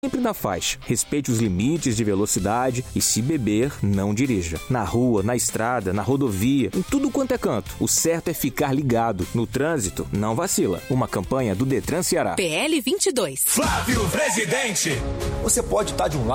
sempre na faixa. Respeite os limites de velocidade e, se beber, não dirija. Na rua, na estrada, na rodovia, em tudo quanto é canto. O certo é ficar ligado. No trânsito, não vacila. Uma campanha do Detran Ceará. PL 22. Flávio Presidente. Você pode estar de um lado